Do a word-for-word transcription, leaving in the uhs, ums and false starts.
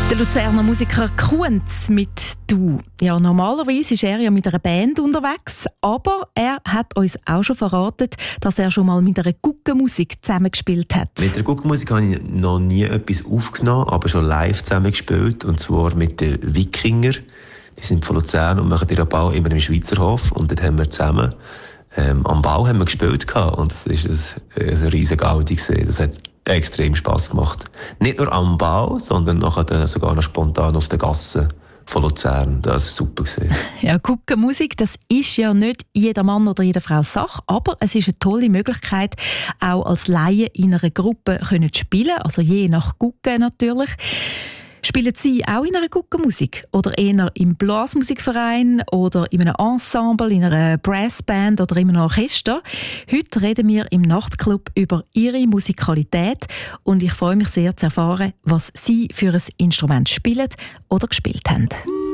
Der Luzerner Musiker Kunz mit «Du». Ja, normalerweise ist er ja mit einer Band unterwegs, aber er hat uns auch schon verraten, dass er schon mal mit einer Guggenmusik zusammengespielt hat. Mit der Guggenmusik habe ich noch nie etwas aufgenommen, aber schon live zusammengespielt, und zwar mit den Wikinger. Die sind von Luzern und machen ihren Bau immer im Schweizerhof, und dort haben wir zusammen ähm, am Bau haben wir gespielt gehabt, und das ist ein, ein riesen Gaudi gewesen. Das hat extrem Spass gemacht. Nicht nur am Bau, sondern nachher sogar noch spontan auf der Gasse von Luzern. Das war super gewesen. Ja, Guggenmusik, das ist ja nicht jeder Mann oder jede Frau Sache, aber es ist eine tolle Möglichkeit, auch als Laie in einer Gruppe zu spielen, also je nach Guggen natürlich. Spielen Sie auch in einer Guggenmusik? Oder eher im Blasmusikverein oder in einem Ensemble, in einer Brassband oder in einem Orchester? Heute reden wir im Nachtclub über Ihre Musikalität und ich freue mich sehr zu erfahren, was Sie für ein Instrument spielen oder gespielt haben.